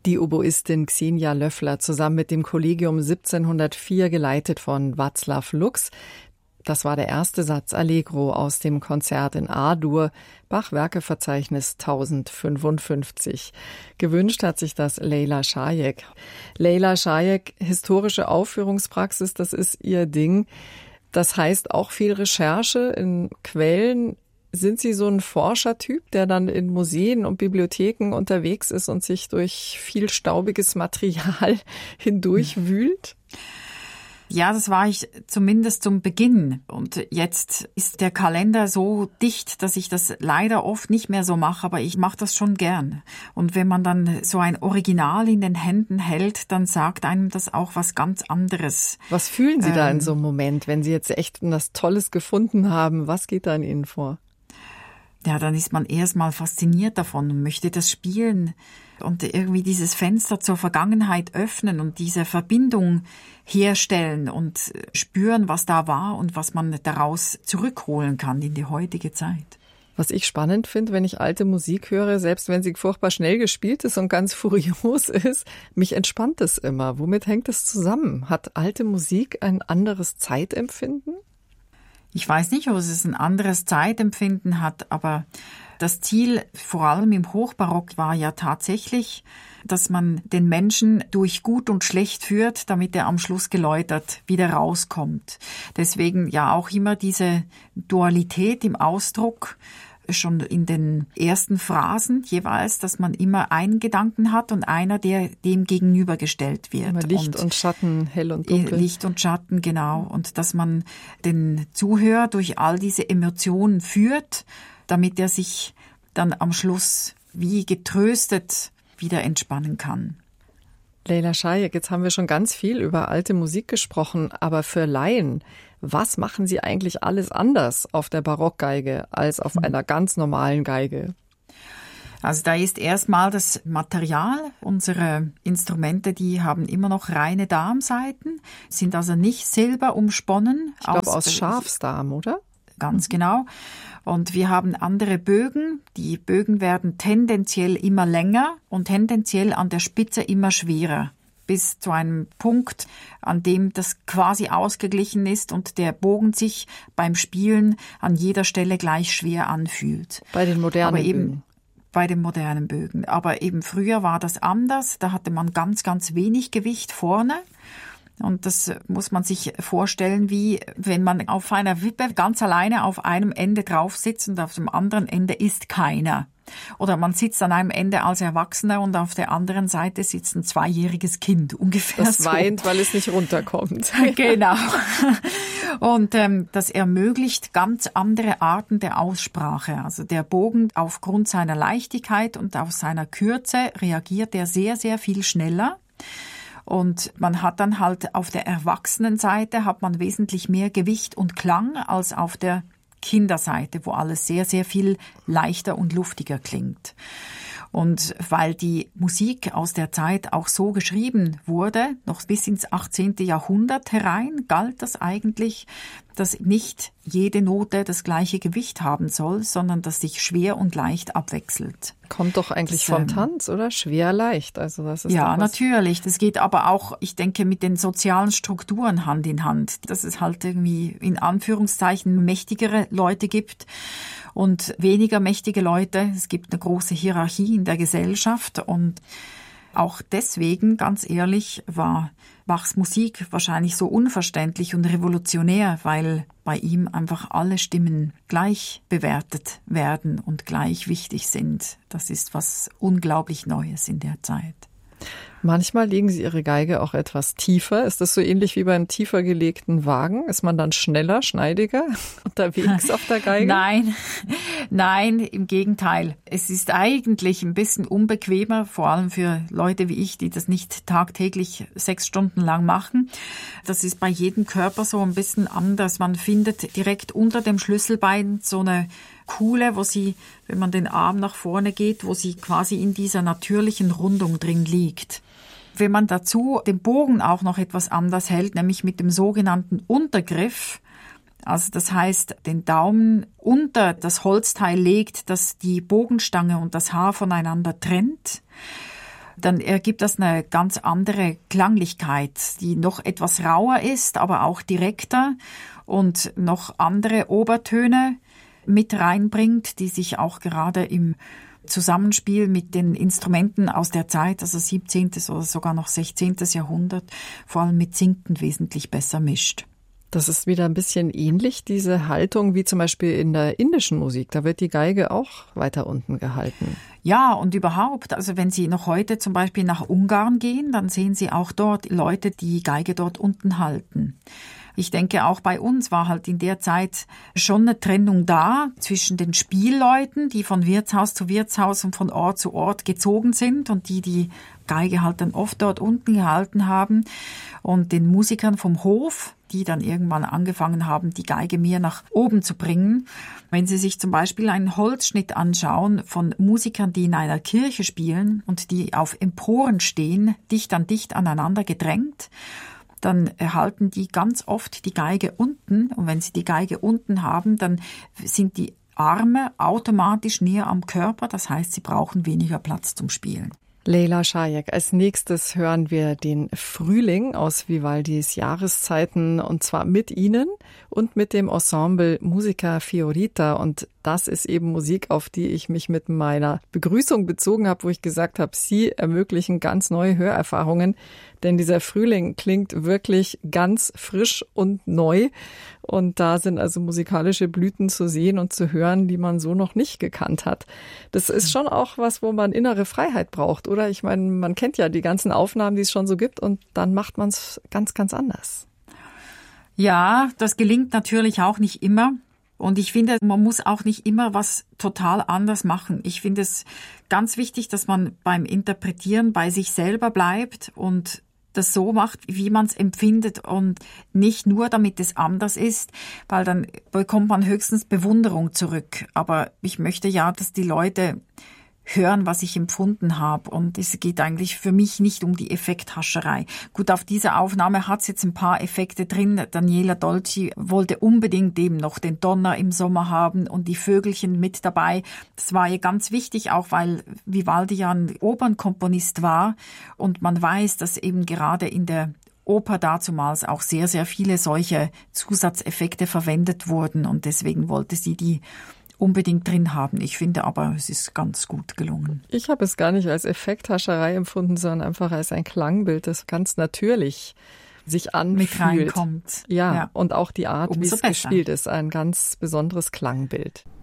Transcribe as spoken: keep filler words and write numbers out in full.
Die Oboistin Xenia Löffler zusammen mit dem Kollegium siebzehnhundertvier, geleitet von Václav Lux. Das war der erste Satz Allegro aus dem Konzert in A-Dur, Bach-Werkeverzeichnis tausendfünfundfünfzig. Gewünscht hat sich das Leyla Shayek. Leyla Shayek, historische Aufführungspraxis, das ist ihr Ding. Das heißt auch viel Recherche in Quellen. Sind Sie so ein Forschertyp, der dann in Museen und Bibliotheken unterwegs ist und sich durch viel staubiges Material hindurchwühlt? Ja, das war ich zumindest zum Beginn. Und jetzt ist der Kalender so dicht, dass ich das leider oft nicht mehr so mache, aber ich mache das schon gern. Und wenn man dann so ein Original in den Händen hält, dann sagt einem das auch was ganz anderes. Was fühlen Sie ähm, da in so einem Moment, wenn Sie jetzt echt was Tolles gefunden haben? Was geht da in Ihnen vor? Ja, dann ist man erstmal fasziniert davon und möchte das spielen und irgendwie dieses Fenster zur Vergangenheit öffnen und diese Verbindung herstellen und spüren, was da war und was man daraus zurückholen kann in die heutige Zeit. Was ich spannend finde, wenn ich alte Musik höre, selbst wenn sie furchtbar schnell gespielt ist und ganz furios ist, mich entspannt es immer. Womit hängt es zusammen? Hat alte Musik ein anderes Zeitempfinden? Ich weiß nicht, ob es ein anderes Zeitempfinden hat, aber das Ziel, vor allem im Hochbarock, war ja tatsächlich, dass man den Menschen durch Gut und Schlecht führt, damit er am Schluss geläutert wieder rauskommt. Deswegen ja auch immer diese Dualität im Ausdruck, schon in den ersten Phrasen jeweils, dass man immer einen Gedanken hat und einer, der dem gegenübergestellt wird. Immer Licht und, und Schatten, hell und dunkel. Licht und Schatten, genau. Und dass man den Zuhörer durch all diese Emotionen führt, damit er sich dann am Schluss wie getröstet wieder entspannen kann. Leyla Shayek, jetzt haben wir schon ganz viel über alte Musik gesprochen, aber für Laien, was machen Sie eigentlich alles anders auf der Barockgeige als auf einer ganz normalen Geige? Also da ist erstmal das Material. Unsere Instrumente, die haben immer noch reine Darmsaiten, sind also nicht silber umsponnen. Ich glaube aus, aus Schafsdarm, oder? Ganz genau. Und wir haben andere Bögen. Die Bögen werden tendenziell immer länger und tendenziell an der Spitze immer schwerer, bis zu einem Punkt, an dem das quasi ausgeglichen ist und der Bogen sich beim Spielen an jeder Stelle gleich schwer anfühlt. Bei den modernen Aber eben Bögen. Bei den modernen Bögen. Aber eben früher war das anders. Da hatte man ganz, ganz wenig Gewicht vorne. Und das muss man sich vorstellen, wie wenn man auf einer Wippe ganz alleine auf einem Ende drauf sitzt und auf dem anderen Ende ist keiner. Oder man sitzt an einem Ende als Erwachsener und auf der anderen Seite sitzt ein zweijähriges Kind, ungefähr das so. Das weint, weil es nicht runterkommt. Genau. Und ähm, das ermöglicht ganz andere Arten der Aussprache. Also der Bogen, aufgrund seiner Leichtigkeit und auf seiner Kürze, reagiert er sehr, sehr viel schneller. Und man hat dann halt auf der Erwachsenenseite hat man wesentlich mehr Gewicht und Klang als auf der Kinderseite, wo alles sehr, sehr viel leichter und luftiger klingt. Und weil die Musik aus der Zeit auch so geschrieben wurde, noch bis ins achtzehnten Jahrhundert herein, galt das eigentlich, dass nicht jede Note das gleiche Gewicht haben soll, sondern dass sich schwer und leicht abwechselt. Kommt doch eigentlich das, vom Tanz, oder? Schwer, leicht. Also das ist ja, natürlich. Das geht aber auch, ich denke, mit den sozialen Strukturen Hand in Hand. Dass es halt irgendwie in Anführungszeichen mächtigere Leute gibt und weniger mächtige Leute. Es gibt eine große Hierarchie in der Gesellschaft und auch deswegen, ganz ehrlich, war Bachs Musik wahrscheinlich so unverständlich und revolutionär, weil bei ihm einfach alle Stimmen gleich bewertet werden und gleich wichtig sind. Das ist was unglaublich Neues in der Zeit. Manchmal legen Sie Ihre Geige auch etwas tiefer. Ist das so ähnlich wie beim tiefer gelegten Wagen? Ist man dann schneller, schneidiger unterwegs auf der Geige? Nein, nein, im Gegenteil. Es ist eigentlich ein bisschen unbequemer, vor allem für Leute wie ich, die das nicht tagtäglich sechs Stunden lang machen. Das ist bei jedem Körper so ein bisschen anders. Man findet direkt unter dem Schlüsselbein so eine Kuhle, wo sie, wenn man den Arm nach vorne geht, wo sie quasi in dieser natürlichen Rundung drin liegt. Wenn man dazu den Bogen auch noch etwas anders hält, nämlich mit dem sogenannten Untergriff, also das heißt, den Daumen unter das Holzteil legt, das die Bogenstange und das Haar voneinander trennt, dann ergibt das eine ganz andere Klanglichkeit, die noch etwas rauer ist, aber auch direkter und noch andere Obertöne mit reinbringt, die sich auch gerade im Zusammenspiel mit den Instrumenten aus der Zeit, also siebzehnten oder sogar noch sechzehnten Jahrhundert, vor allem mit Zinken wesentlich besser mischt. Das ist wieder ein bisschen ähnlich, diese Haltung, wie zum Beispiel in der indischen Musik. Da wird die Geige auch weiter unten gehalten. Ja, und überhaupt, also wenn Sie noch heute zum Beispiel nach Ungarn gehen, dann sehen Sie auch dort Leute, die Geige dort unten halten. Ich denke, auch bei uns war halt in der Zeit schon eine Trennung da zwischen den Spielleuten, die von Wirtshaus zu Wirtshaus und von Ort zu Ort gezogen sind und die die Geige halt dann oft dort unten gehalten haben, und den Musikern vom Hof, die dann irgendwann angefangen haben, die Geige mehr nach oben zu bringen. Wenn Sie sich zum Beispiel einen Holzschnitt anschauen von Musikern, die in einer Kirche spielen und die auf Emporen stehen, dicht an dicht aneinander gedrängt, dann erhalten die ganz oft die Geige unten. Und wenn sie die Geige unten haben, dann sind die Arme automatisch näher am Körper. Das heißt, sie brauchen weniger Platz zum Spielen. Leyla Shayek. Als nächstes hören wir den Frühling aus Vivaldis Jahreszeiten, und zwar mit Ihnen und mit dem Ensemble Musica Fiorita. Und das ist eben Musik, auf die ich mich mit meiner Begrüßung bezogen habe, wo ich gesagt habe, Sie ermöglichen ganz neue Hörerfahrungen, denn dieser Frühling klingt wirklich ganz frisch und neu. Und da sind also musikalische Blüten zu sehen und zu hören, die man so noch nicht gekannt hat. Das ist schon auch was, wo man innere Freiheit braucht, oder? Ich meine, man kennt ja die ganzen Aufnahmen, die es schon so gibt, und dann macht man es ganz, ganz anders. Ja, das gelingt natürlich auch nicht immer. Und ich finde, man muss auch nicht immer was total anders machen. Ich finde es ganz wichtig, dass man beim Interpretieren bei sich selber bleibt und das so macht, wie man es empfindet, und nicht nur, damit es anders ist, weil dann bekommt man höchstens Bewunderung zurück. Aber ich möchte ja, dass die Leute hören, was ich empfunden habe. Und es geht eigentlich für mich nicht um die Effekthascherei. Gut, auf dieser Aufnahme hat es jetzt ein paar Effekte drin. Daniela Dolci wollte unbedingt eben noch den Donner im Sommer haben und die Vögelchen mit dabei. Das war ihr ganz wichtig, auch weil Vivaldi ja ein Opernkomponist war. Und man weiß, dass eben gerade in der Oper dazumals auch sehr, sehr viele solche Zusatzeffekte verwendet wurden. Und deswegen wollte sie die unbedingt drin haben. Ich finde aber, es ist ganz gut gelungen. Ich habe es gar nicht als Effekthascherei empfunden, sondern einfach als ein Klangbild, das ganz natürlich sich anfühlt. Mit reinkommt. Ja, ja. Und auch die Art, Umso wie es besser. gespielt ist, ein ganz besonderes Klangbild.